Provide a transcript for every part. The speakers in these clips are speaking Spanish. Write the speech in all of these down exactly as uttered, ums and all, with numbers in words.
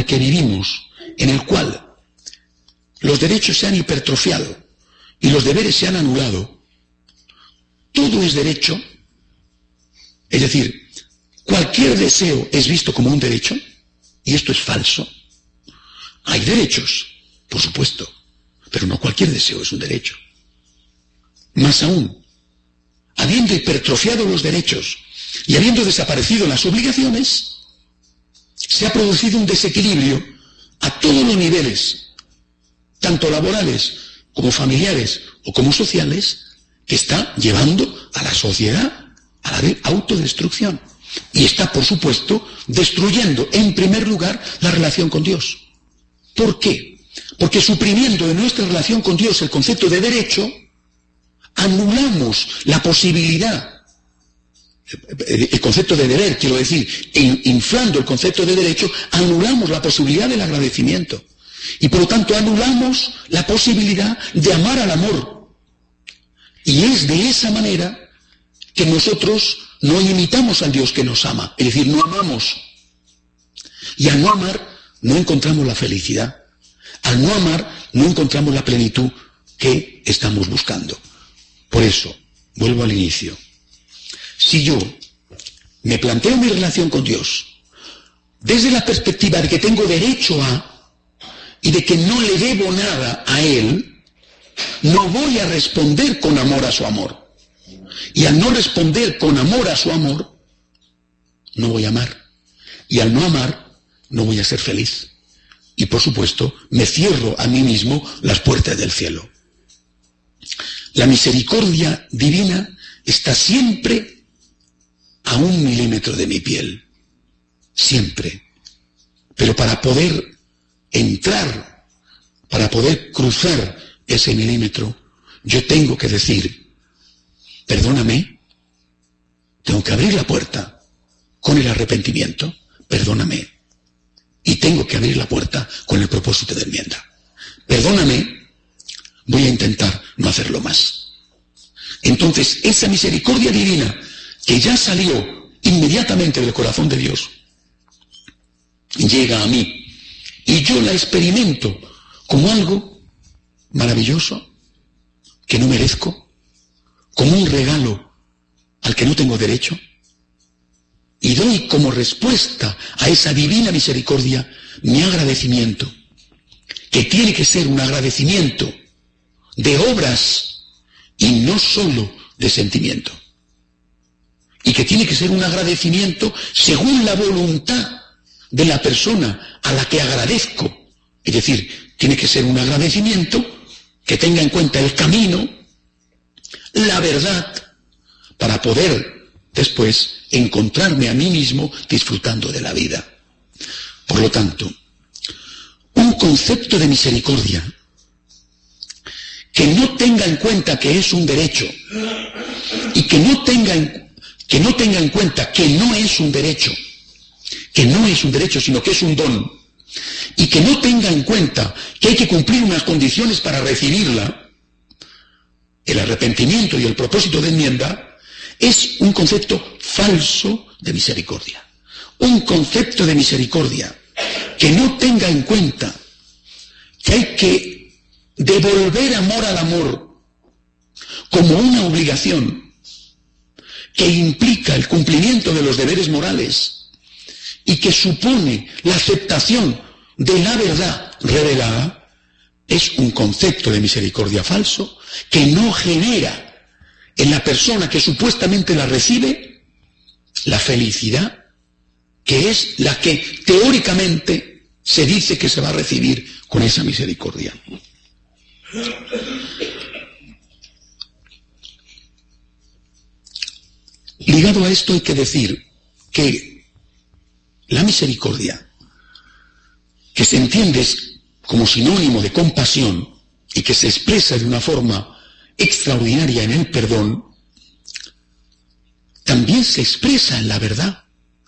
el que vivimos, en el cual los derechos se han hipertrofiado y los deberes se han anulado, todo es derecho, es decir, cualquier deseo es visto como un derecho, y esto es falso. Hay derechos, por supuesto, pero no cualquier deseo es un derecho. Más aún, habiendo hipertrofiado los derechos y habiendo desaparecido las obligaciones, se ha producido un desequilibrio a todos los niveles, tanto laborales como familiares o como sociales, que está llevando a la sociedad a la autodestrucción. Y está, por supuesto, destruyendo en primer lugar la relación con Dios. ¿Por qué? Porque suprimiendo de nuestra relación con Dios el concepto de derecho, anulamos la posibilidad, el concepto de deber, quiero decir, inflando el concepto de derecho, anulamos la posibilidad del agradecimiento. Y por lo tanto anulamos la posibilidad de amar al amor. Y es de esa manera que nosotros no imitamos al Dios que nos ama, es decir, no amamos. Y al no amar no encontramos la felicidad. Al no amar no encontramos la plenitud que estamos buscando. Por eso, vuelvo al inicio. Si yo me planteo mi relación con Dios desde la perspectiva de que tengo derecho a y de que no le debo nada a Él, no voy a responder con amor a su amor. Y al no responder con amor a su amor, no voy a amar. Y al no amar, no voy a ser feliz. Y por supuesto, me cierro a mí mismo las puertas del cielo. La misericordia divina está siempre a un milímetro de mi piel. Siempre. Pero para poder entrar, para poder cruzar ese milímetro, yo tengo que decir, perdóname, tengo que abrir la puerta con el arrepentimiento, perdóname, y tengo que abrir la puerta con el propósito de enmienda. Perdóname, voy a intentar no hacerlo más. Entonces, esa misericordia divina que ya salió inmediatamente del corazón de Dios, llega a mí, y yo la experimento como algo maravilloso, que no merezco, como un regalo al que no tengo derecho, y doy como respuesta a esa divina misericordia mi agradecimiento, que tiene que ser un agradecimiento de obras y no solo de sentimiento, y que tiene que ser un agradecimiento según la voluntad de la persona a la que agradezco, es decir, tiene que ser un agradecimiento que tenga en cuenta el camino, la verdad, para poder después encontrarme a mí mismo disfrutando de la vida. Por lo tanto, un concepto de misericordia que no tenga en cuenta que es un derecho y que no tenga en, que no tenga en cuenta que no es un derecho, que no es un derecho, sino que es un don, y que no tenga en cuenta que hay que cumplir unas condiciones para recibirla, el arrepentimiento y el propósito de enmienda, es un concepto falso de misericordia. Un concepto de misericordia que no tenga en cuenta que hay que devolver amor al amor como una obligación que implica el cumplimiento de los deberes morales y que supone la aceptación de la verdad revelada, es un concepto de misericordia falso que no genera en la persona que supuestamente la recibe la felicidad que es la que teóricamente se dice que se va a recibir con esa misericordia. Ligado a esto hay que decir que la misericordia, que se entiende como sinónimo de compasión y que se expresa de una forma extraordinaria en el perdón, también se expresa en la verdad.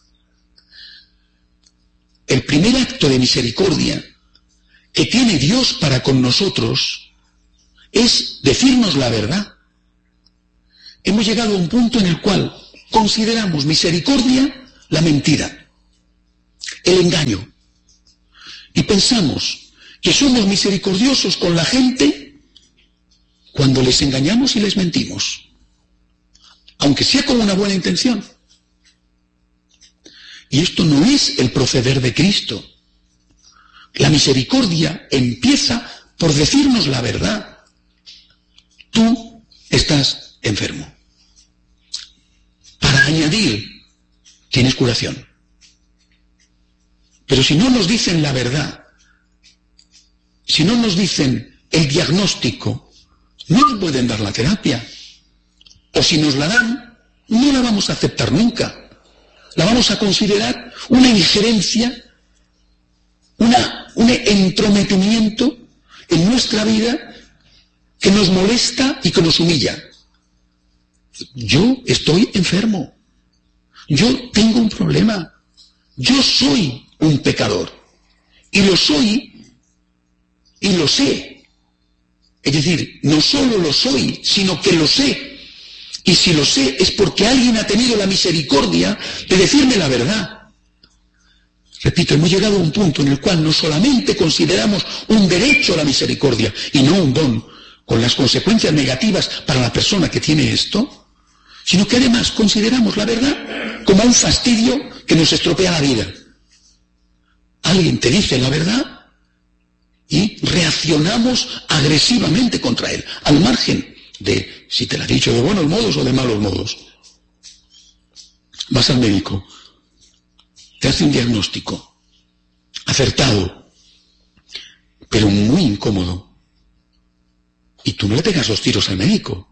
El primer acto de misericordia que tiene Dios para con nosotros es decirnos la verdad. Hemos llegado a un punto en el cual consideramos misericordia la mentira, el engaño. Y pensamos que somos misericordiosos con la gente cuando les engañamos y les mentimos, aunque sea con una buena intención. Y esto no es el proceder de Cristo. La misericordia empieza por decirnos la verdad. Tú estás enfermo. Para añadir, tienes curación. Pero si no nos dicen la verdad, si no nos dicen el diagnóstico, no nos pueden dar la terapia. O si nos la dan, no la vamos a aceptar nunca. La vamos a considerar una injerencia, una, un entrometimiento en nuestra vida que nos molesta y que nos humilla. Yo estoy enfermo. Yo tengo un problema. Yo soy un pecador. Y lo soy y lo sé. Es decir, no solo lo soy, sino que lo sé. Y si lo sé es porque alguien ha tenido la misericordia de decirme la verdad. Repito, hemos llegado a un punto en el cual no solamente consideramos un derecho a la misericordia y no un don, con las consecuencias negativas para la persona que tiene esto, sino que además consideramos la verdad como un fastidio que nos estropea la vida. Alguien te dice la verdad y reaccionamos agresivamente contra él, al margen de si te la ha dicho de buenos modos o de malos modos. Vas al médico, te hace un diagnóstico acertado, pero muy incómodo, y tú no le pegas los tiros al médico.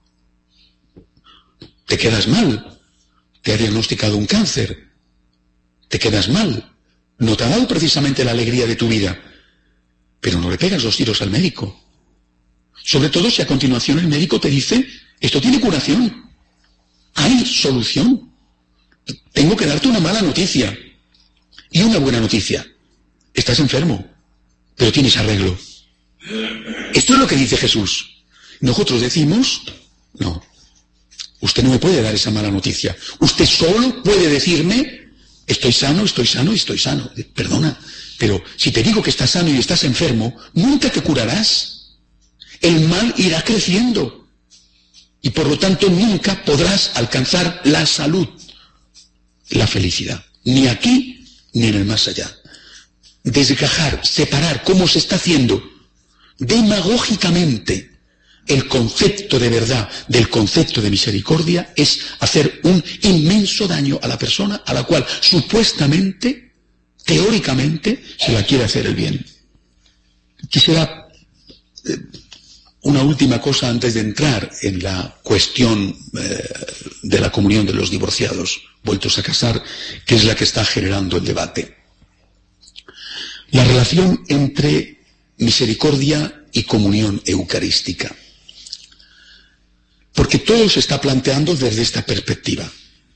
Te quedas mal, te ha diagnosticado un cáncer, te quedas mal, no te ha dado precisamente la alegría de tu vida, pero no le pegas los tiros al médico. Sobre todo si a continuación el médico te dice, esto tiene curación, hay solución. Tengo que darte una mala noticia y una buena noticia. Estás enfermo, pero tienes arreglo. Esto es lo que dice Jesús. Nosotros decimos, no, usted no me puede dar esa mala noticia. Usted solo puede decirme, estoy sano, estoy sano y estoy sano. Perdona, pero si te digo que estás sano y estás enfermo, nunca te curarás. El mal irá creciendo y por lo tanto nunca podrás alcanzar la salud, la felicidad, ni aquí ni en el más allá. Desgajar, separar, como se está haciendo demagógicamente el concepto de verdad del concepto de misericordia, es hacer un inmenso daño a la persona a la cual supuestamente, teóricamente, se la quiere hacer el bien. Quisiera eh, una última cosa antes de entrar en la cuestión eh, de la comunión de los divorciados vueltos a casar, que es la que está generando el debate. La relación entre misericordia y comunión eucarística. Porque todo se está planteando desde esta perspectiva.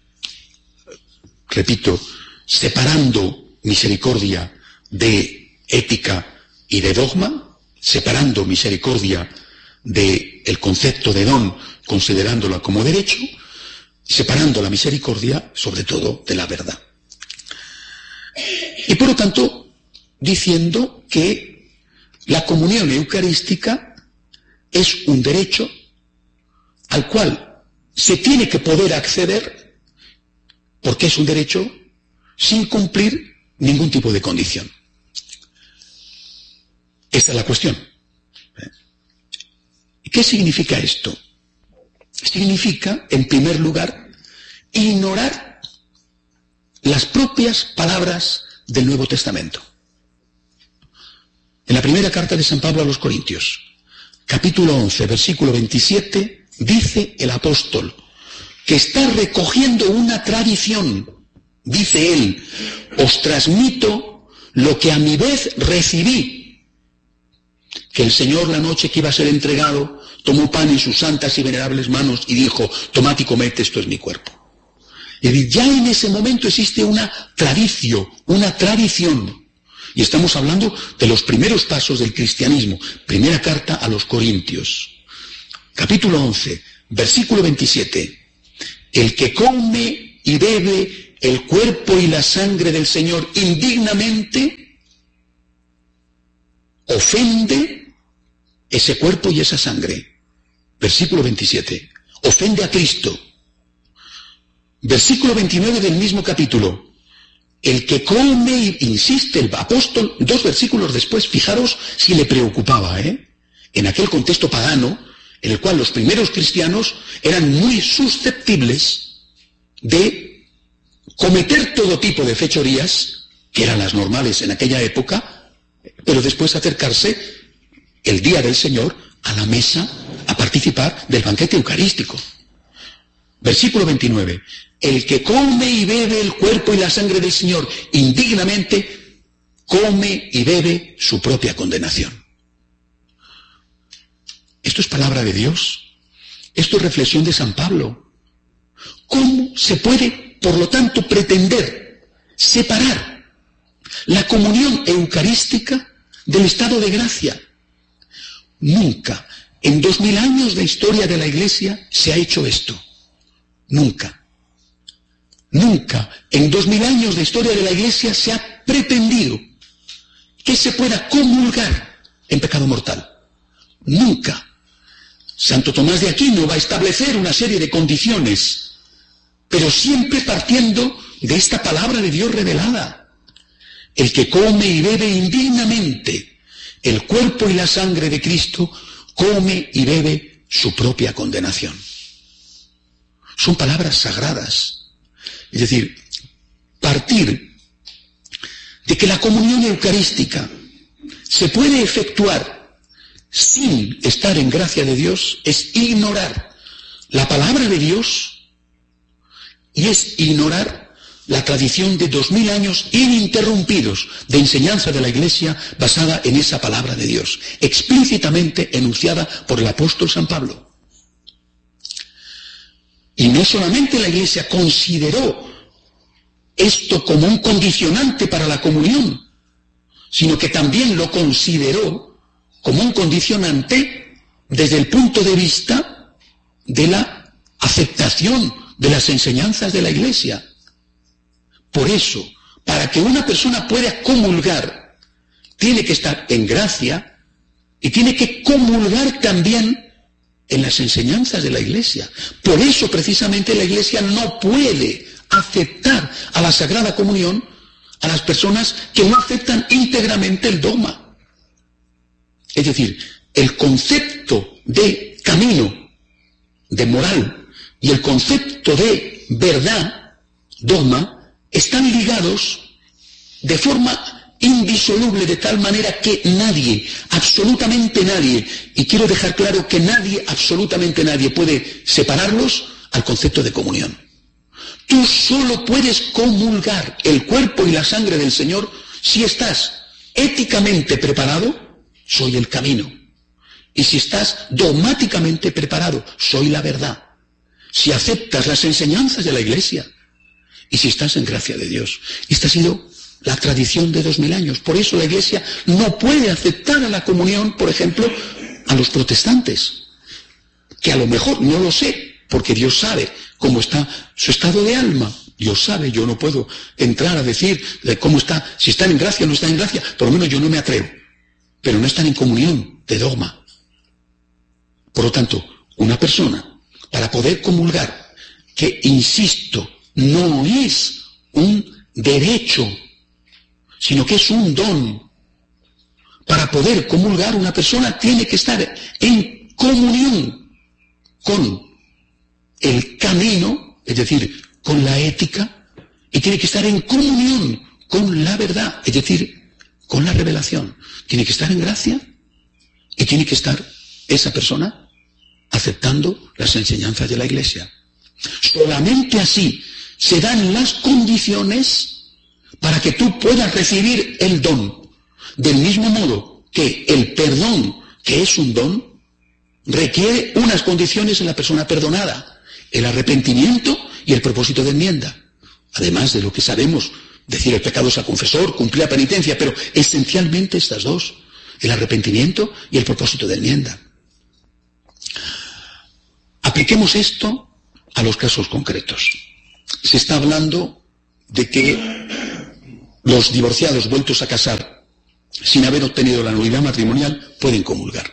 Repito, separando misericordia de ética y de dogma, separando misericordia del concepto de don, considerándola como derecho, separando la misericordia, sobre todo, de la verdad. Y por lo tanto, diciendo que la comunión eucarística es un derecho al cual se tiene que poder acceder, porque es un derecho sin cumplir ningún tipo de condición. Esta es la cuestión. ¿Qué significa esto? Significa, en primer lugar, ignorar las propias palabras del Nuevo Testamento. En la primera carta de San Pablo a los Corintios, capítulo once, versículo veintisiete, dice el apóstol que está recogiendo una tradición. Dice él, os transmito lo que a mi vez recibí, que el Señor la noche que iba a ser entregado tomó pan en sus santas y venerables manos y dijo, tomad y comed, esto es mi cuerpo. Es decir, ya en ese momento existe una tradición, una tradición. Y estamos hablando de los primeros pasos del cristianismo. Primera carta a los Corintios, capítulo once, versículo veintisiete. El que come y bebe el cuerpo y la sangre del Señor indignamente, ofende ese cuerpo y esa sangre. Versículo veintisiete. Ofende a Cristo. Versículo veintinueve del mismo capítulo. El que come, insiste el apóstol, dos versículos después, fijaros si le preocupaba, ¿eh? En aquel contexto pagano, en el cual los primeros cristianos eran muy susceptibles de cometer todo tipo de fechorías, que eran las normales en aquella época, pero después acercarse el día del Señor a la mesa a participar del banquete eucarístico. Versículo veintinueve. El que come y bebe el cuerpo y la sangre del Señor indignamente, come y bebe su propia condenación. Esto es palabra de Dios. Esto es reflexión de San Pablo. ¿Cómo se puede, por lo tanto, pretender separar la comunión eucarística del estado de gracia? Nunca, en dos mil años de historia de la Iglesia, se ha hecho esto. Nunca. Nunca, en dos mil años de historia de la Iglesia, se ha pretendido que se pueda comulgar en pecado mortal. Nunca. Santo Tomás de Aquino va a establecer una serie de condiciones, pero siempre partiendo de esta palabra de Dios revelada. El que come y bebe indignamente el cuerpo y la sangre de Cristo, come y bebe su propia condenación. Son palabras sagradas. Es decir, partir de que la comunión eucarística se puede efectuar sin estar en gracia de Dios es ignorar la palabra de Dios y es ignorar la tradición de dos mil años ininterrumpidos de enseñanza de la Iglesia basada en esa palabra de Dios, explícitamente enunciada por el apóstol San Pablo. Y no solamente la Iglesia consideró esto como un condicionante para la comunión, sino que también lo consideró como un condicionante desde el punto de vista de la aceptación de las enseñanzas de la Iglesia. Por eso, para que una persona pueda comulgar, tiene que estar en gracia y tiene que comulgar también en las enseñanzas de la Iglesia. Por eso, precisamente, la Iglesia no puede aceptar a la Sagrada Comunión a las personas que no aceptan íntegramente el dogma. Es decir, el concepto de camino, de moral, y el concepto de verdad, dogma, están ligados de forma indisoluble, de tal manera que nadie, absolutamente nadie, y quiero dejar claro que nadie, absolutamente nadie, puede separarlos al concepto de comunión. Tú solo puedes comulgar el cuerpo y la sangre del Señor si estás éticamente preparado, soy el camino. Y si estás dogmáticamente preparado, soy la verdad. Si aceptas las enseñanzas de la Iglesia y si estás en gracia de Dios. Esta ha sido la tradición de dos mil años. Por eso la Iglesia no puede aceptar a la comunión, por ejemplo, a los protestantes, que a lo mejor no lo sé, porque Dios sabe cómo está su estado de alma. Dios sabe, yo no puedo entrar a decir de cómo está, si están en gracia o no están en gracia, por lo menos yo no me atrevo. Pero no están en comunión de dogma. Por lo tanto, una persona, para poder comulgar, que, insisto, no es un derecho, sino que es un don. Para poder comulgar, una persona tiene que estar en comunión con el camino, es decir, con la ética, y tiene que estar en comunión con la verdad, es decir, con la revelación. Tiene que estar en gracia y tiene que estar esa persona aceptando las enseñanzas de la Iglesia. Solamente así se dan las condiciones para que tú puedas recibir el don. Del mismo modo que el perdón, que es un don, requiere unas condiciones en la persona perdonada: el arrepentimiento y el propósito de enmienda. Además de lo que sabemos, decir el pecado al confesor, cumplir la penitencia, pero esencialmente estas dos, el arrepentimiento y el propósito de enmienda. Apliquemos esto a los casos concretos. Se está hablando de que los divorciados vueltos a casar sin haber obtenido la nulidad matrimonial, pueden comulgar.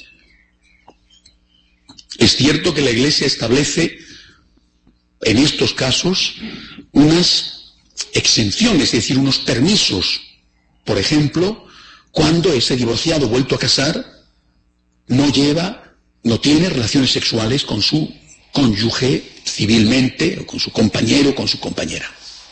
Es cierto que la Iglesia establece en estos casos unas exenciones, es decir, unos permisos. Por ejemplo, cuando ese divorciado vuelto a casar no lleva, no tiene relaciones sexuales con su cónyuge civilmente, o con su compañero o con su compañera.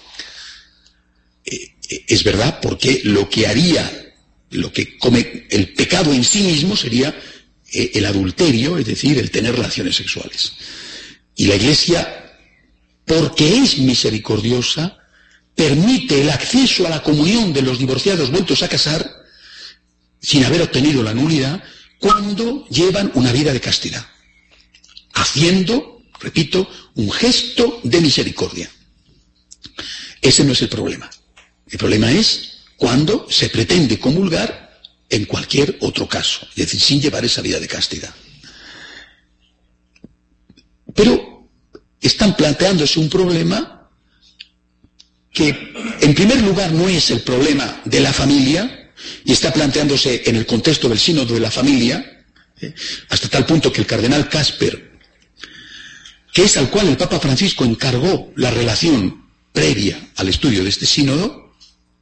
Eh, es verdad, porque lo que haría, lo que come, el pecado en sí mismo sería eh, el adulterio, es decir, el tener relaciones sexuales. Y la Iglesia, porque es misericordiosa, permite el acceso a la comunión de los divorciados vueltos a casar sin haber obtenido la nulidad cuando llevan una vida de castidad, haciendo, repito, un gesto de misericordia. Ese no es el problema. El problema es cuando se pretende comulgar en cualquier otro caso, es decir, sin llevar esa vida de castidad. Pero están planteándose un problema que, en primer lugar, no es el problema de la familia, y está planteándose en el contexto del sínodo de la familia, ¿eh? hasta tal punto que el cardenal Casper, que es al cual el Papa Francisco encargó la relación previa al estudio de este sínodo,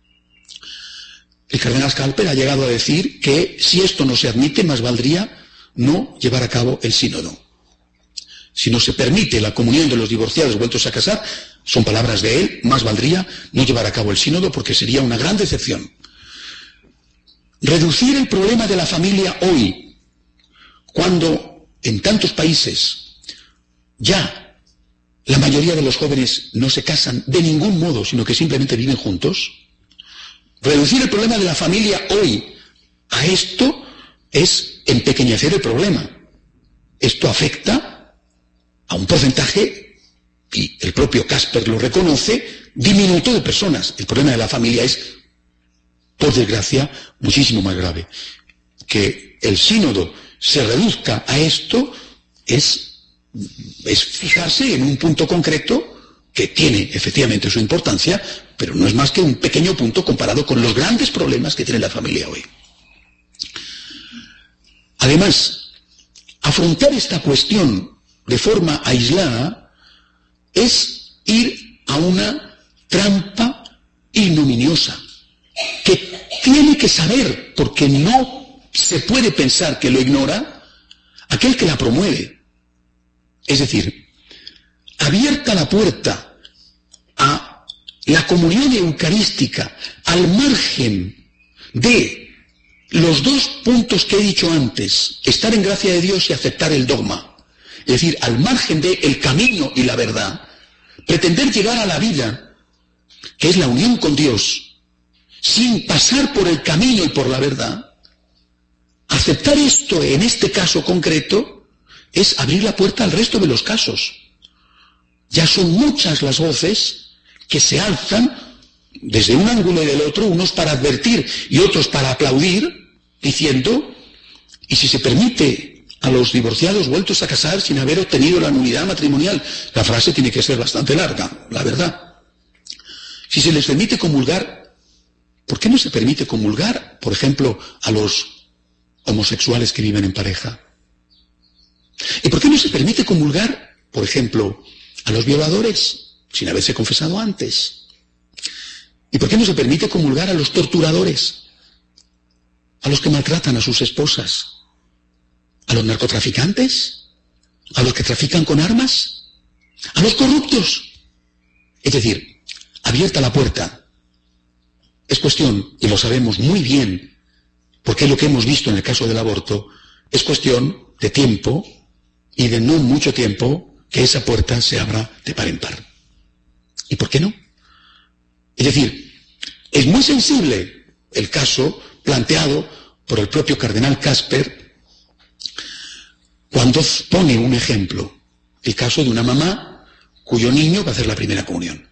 el cardenal Casper ha llegado a decir que si esto no se admite, más valdría no llevar a cabo el sínodo. Si no se permite la comunión de los divorciados vueltos a casar, son palabras de él, más valdría no llevar a cabo el sínodo porque sería una gran decepción. Reducir el problema de la familia hoy, cuando en tantos países ya la mayoría de los jóvenes no se casan de ningún modo, sino que simplemente viven juntos, reducir el problema de la familia hoy a esto es empequeñecer el problema. Esto afecta a un porcentaje, y el propio Casper lo reconoce, diminuto de personas. El problema de la familia es, por desgracia, muchísimo más grave. Que el sínodo se reduzca a esto es, es fijarse en un punto concreto que tiene efectivamente su importancia, pero no es más que un pequeño punto comparado con los grandes problemas que tiene la familia hoy. Además, afrontar esta cuestión de forma aislada es ir a una trampa ignominiosa, que tiene que saber, porque no se puede pensar que lo ignora, aquel que la promueve. Es decir, abierta la puerta a la comunión eucarística al margen de los dos puntos que he dicho antes, estar en gracia de Dios y aceptar el dogma, es decir, al margen de el camino y la verdad, pretender llegar a la vida, que es la unión con Dios, sin pasar por el camino y por la verdad, aceptar esto en este caso concreto es abrir la puerta al resto de los casos. Ya son muchas las voces que se alzan desde un ángulo y del otro, unos para advertir y otros para aplaudir, diciendo, y si se permite a los divorciados vueltos a casar sin haber obtenido la nulidad matrimonial, la frase tiene que ser bastante larga, la verdad. Si se les permite comulgar, ¿por qué no se permite comulgar, por ejemplo, a los homosexuales que viven en pareja? ¿Y por qué no se permite comulgar, por ejemplo, a los violadores sin haberse confesado antes? ¿Y por qué no se permite comulgar a los torturadores, a los que maltratan a sus esposas, a los narcotraficantes, a los que trafican con armas, a los corruptos? Es decir, abierta la puerta. Es cuestión, y lo sabemos muy bien, porque es lo que hemos visto en el caso del aborto, es cuestión de tiempo y de no mucho tiempo que esa puerta se abra de par en par. ¿Y por qué no? Es decir, es muy sensible el caso planteado por el propio cardenal Casper cuando pone un ejemplo, el caso de una mamá cuyo niño va a hacer la primera comunión.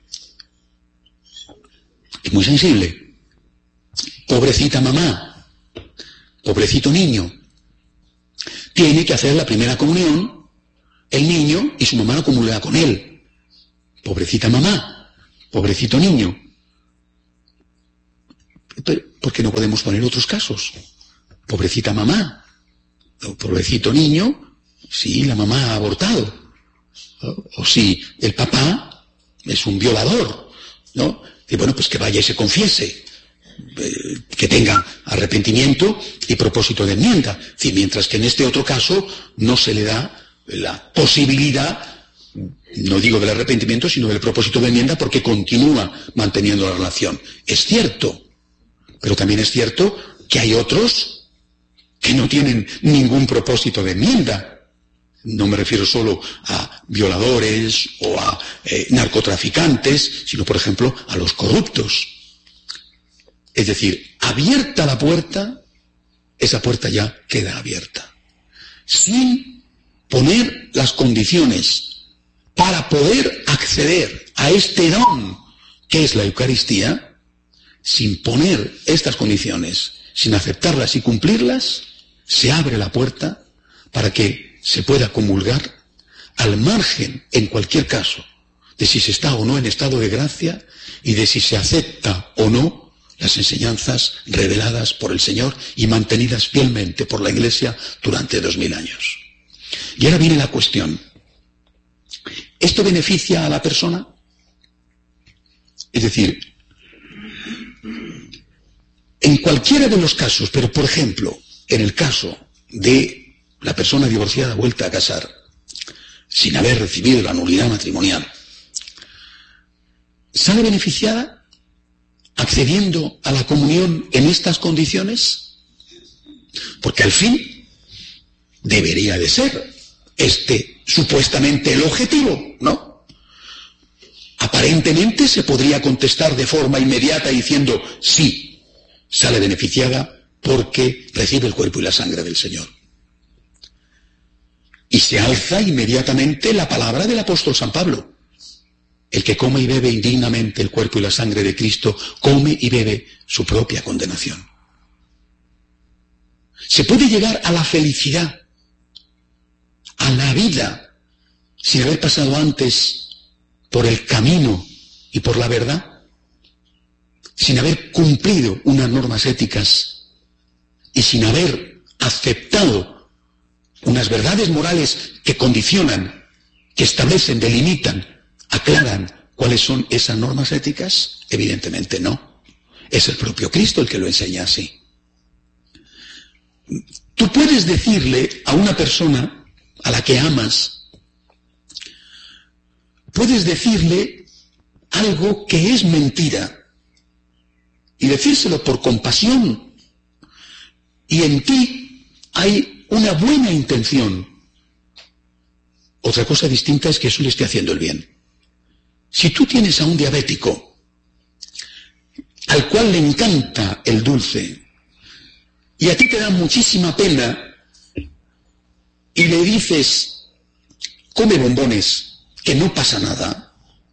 Es muy sensible. Pobrecita mamá, pobrecito niño, tiene que hacer la primera comunión el niño y su mamá no comulga con él. Pobrecita mamá, pobrecito niño. Pero, ¿por qué no podemos poner otros casos? Pobrecita mamá, o pobrecito niño, si la mamá ha abortado, o, o si el papá es un violador, ¿no? Y bueno, pues que vaya y se confiese, eh, que tenga arrepentimiento y propósito de enmienda. Sí, mientras que en este otro caso no se le da la posibilidad, no digo del arrepentimiento, sino del propósito de enmienda, porque continúa manteniendo la relación. Es cierto, pero también es cierto que hay otros que no tienen ningún propósito de enmienda. No me refiero solo a violadores o a eh, narcotraficantes, sino, por ejemplo, a los corruptos. Es decir, abierta la puerta, esa puerta ya queda abierta. Sin poner las condiciones para poder acceder a este don que es la Eucaristía, sin poner estas condiciones, sin aceptarlas y cumplirlas, se abre la puerta para que se pueda comulgar al margen, en cualquier caso, de si se está o no en estado de gracia y de si se acepta o no las enseñanzas reveladas por el Señor y mantenidas fielmente por la Iglesia durante dos mil años. Y ahora viene la cuestión. ¿Esto beneficia a la persona? Es decir, en cualquiera de los casos, pero por ejemplo, en el caso de la persona divorciada vuelta a casar, sin haber recibido la nulidad matrimonial, ¿sale beneficiada accediendo a la comunión en estas condiciones? Porque al fin debería de ser este supuestamente el objetivo, ¿no? Aparentemente se podría contestar de forma inmediata diciendo sí, sale beneficiada porque recibe el cuerpo y la sangre del Señor. Y se alza inmediatamente la palabra del apóstol San Pablo. El que come y bebe indignamente el cuerpo y la sangre de Cristo, come y bebe su propia condenación. Se puede llegar a la felicidad, a la vida, sin haber pasado antes por el camino y por la verdad, sin haber cumplido unas normas éticas y sin haber aceptado unas verdades morales que condicionan, que establecen, delimitan, aclaran cuáles son esas normas éticas. Evidentemente no. Es el propio Cristo el que lo enseña así. Tú puedes decirle a una persona a la que amas, puedes decirle algo que es mentira y decírselo por compasión, y en ti hay una buena intención. Otra cosa distinta es que eso le esté haciendo el bien. Si tú tienes a un diabético al cual le encanta el dulce y a ti te da muchísima pena y le dices come bombones, que no pasa nada,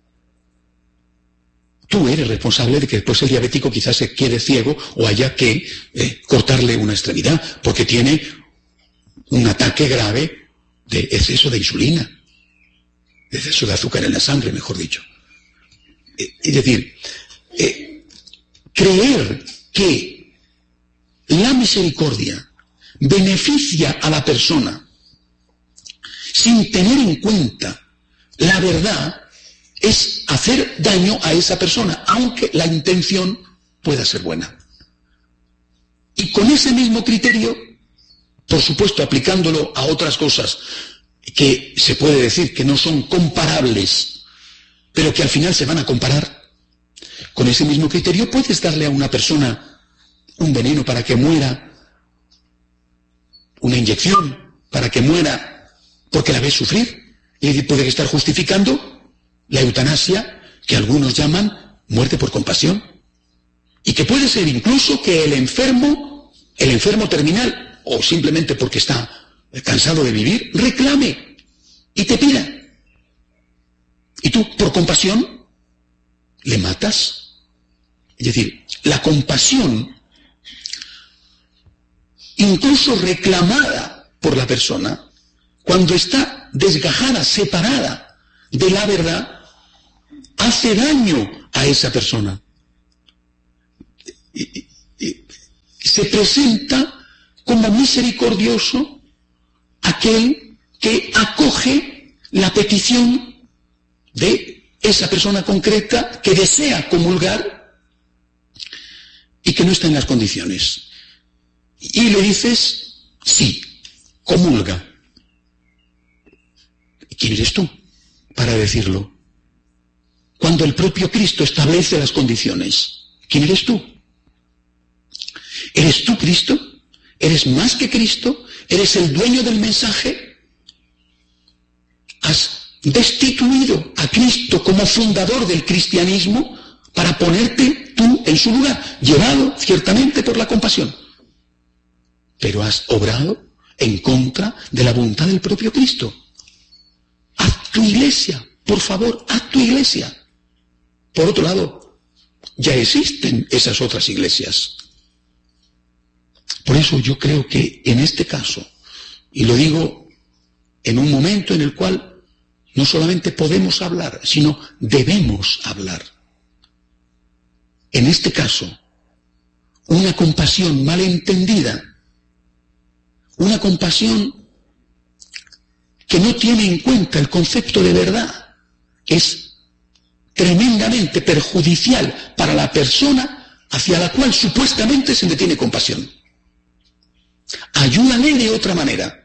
tú eres responsable de que después el diabético quizás se quede ciego o haya que eh, cortarle una extremidad porque tiene un ataque grave de exceso de insulina, de exceso de azúcar en la sangre, mejor dicho. Es decir, eh, creer que la misericordia beneficia a la persona sin tener en cuenta la verdad es hacer daño a esa persona, aunque la intención pueda ser buena. Y con ese mismo criterio, por supuesto aplicándolo a otras cosas que se puede decir que no son comparables, pero que al final se van a comparar, con ese mismo criterio puedes darle a una persona un veneno para que muera, una inyección para que muera porque la ves sufrir, y puede estar justificando la eutanasia, que algunos llaman muerte por compasión, y que puede ser incluso que el enfermo, el enfermo terminal, o simplemente porque está cansado de vivir, reclame y te pida. Y tú, por compasión, le matas. Es decir, la compasión, incluso reclamada por la persona, cuando está desgajada, separada de la verdad, hace daño a esa persona. Y, se presenta como misericordioso aquel que acoge la petición de esa persona concreta que desea comulgar y que no está en las condiciones. Y le dices, sí, comulga. ¿Quién eres tú para decirlo? Cuando el propio Cristo establece las condiciones. ¿Quién eres tú? ¿Eres tú Cristo? ¿Eres más que Cristo? ¿Eres el dueño del mensaje? ¿Has destituido a Cristo como fundador del cristianismo para ponerte tú en su lugar? Llevado ciertamente por la compasión. Pero has obrado en contra de la voluntad del propio Cristo. Haz tu iglesia, por favor, haz tu iglesia. Por otro lado, ya existen esas otras iglesias. Por eso yo creo que en este caso, y lo digo en un momento en el cual no solamente podemos hablar, sino debemos hablar. En este caso, una compasión malentendida, una compasión que no tiene en cuenta el concepto de verdad, es tremendamente perjudicial para la persona hacia la cual supuestamente se le tiene compasión. Ayúdale de otra manera.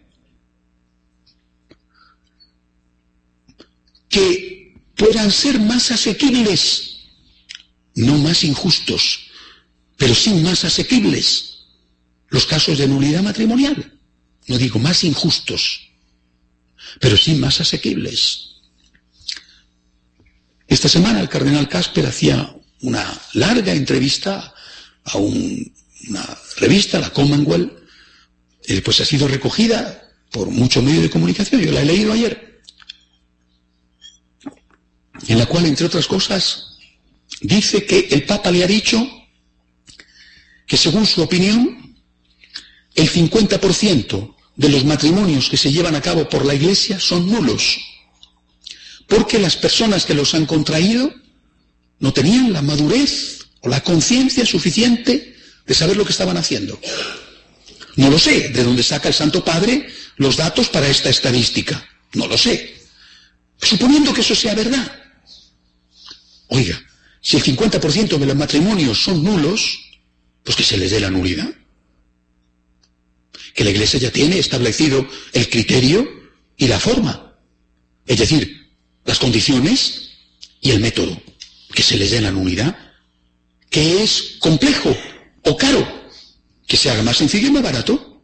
Que puedan ser más asequibles, no más injustos, pero sí más asequibles los casos de nulidad matrimonial. No digo más injustos, pero sí más asequibles. Esta semana el cardenal Casper hacía una larga entrevista a un, una revista, la Commonwealth, eh, pues ha sido recogida por muchos medios de comunicación, yo la he leído ayer, en la cual, entre otras cosas, dice que el Papa le ha dicho que, según su opinión, el cincuenta por ciento de los matrimonios que se llevan a cabo por la Iglesia son nulos, porque las personas que los han contraído no tenían la madurez o la conciencia suficiente de saber lo que estaban haciendo. No lo sé de dónde saca el Santo Padre los datos para esta estadística. No lo sé. Suponiendo que eso sea verdad. Oiga, si el cincuenta por ciento de los matrimonios son nulos, pues que se les dé la nulidad. Que la Iglesia ya tiene establecido el criterio y la forma. Es decir, las condiciones y el método. Que se les dé la nulidad. Que es complejo o caro. Que se haga más sencillo y más barato.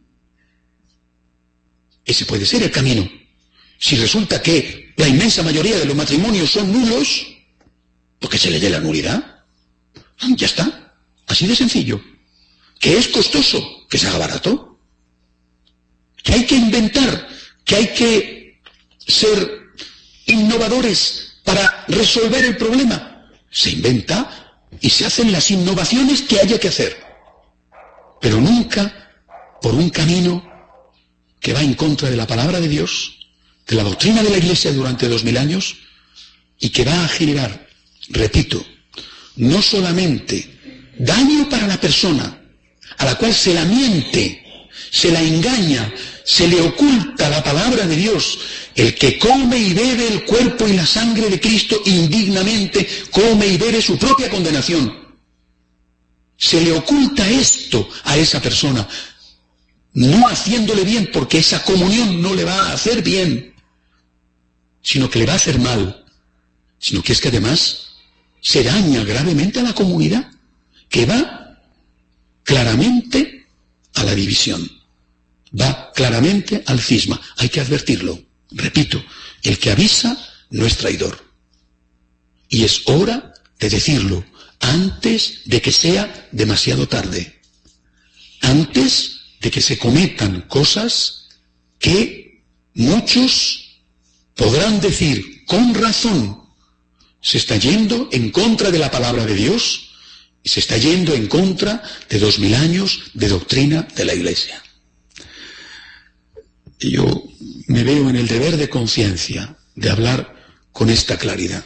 Ese puede ser el camino. Si resulta que la inmensa mayoría de los matrimonios son nulos, pues que se les dé la nulidad. Ya está. Así de sencillo. Que es costoso, que se haga barato. Que hay que inventar, que hay que ser innovadores para resolver el problema. Se inventa y se hacen las innovaciones que haya que hacer. Pero nunca por un camino que va en contra de la palabra de Dios, de la doctrina de la Iglesia durante dos mil años, y que va a generar, repito, no solamente daño para la persona, a la cual se la miente, se la engaña, se le oculta la palabra de Dios. El que come y bebe el cuerpo y la sangre de Cristo indignamente, come y bebe su propia condenación. Se le oculta esto a esa persona, no haciéndole bien, porque esa comunión no le va a hacer bien, sino que le va a hacer mal, sino que es que además se daña gravemente a la comunidad, que va claramente a la división, va claramente al cisma. Hay que advertirlo. Repito, el que avisa no es traidor. Y es hora de decirlo antes de que sea demasiado tarde, antes de que se cometan cosas que muchos podrán decir con razón: se está yendo en contra de la palabra de Dios y se está yendo en contra de dos mil años de doctrina de la Iglesia. Yo me veo en el deber de conciencia de hablar con esta claridad.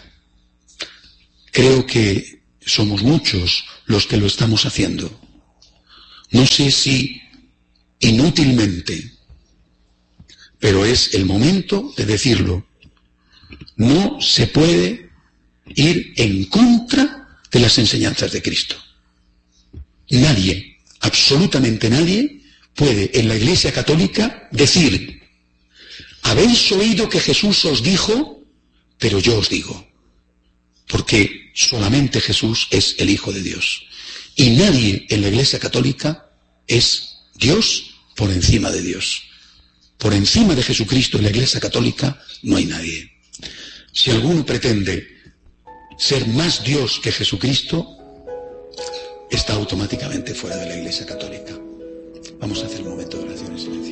Creo que somos muchos los que lo estamos haciendo. no sé si inútilmente, pero es el momento de decirlo. No se puede ir en contra de las enseñanzas de Cristo. Nadie, absolutamente nadie, puede en la Iglesia Católica decir: habéis oído que Jesús os dijo, pero yo os digo. Porque solamente Jesús es el Hijo de Dios. Y nadie en la Iglesia Católica es Dios por encima de Dios. Por encima de Jesucristo en la Iglesia Católica no hay nadie. Si alguno pretende ser más Dios que Jesucristo, está automáticamente fuera de la Iglesia Católica. Vamos a hacer un momento de oración en silencio.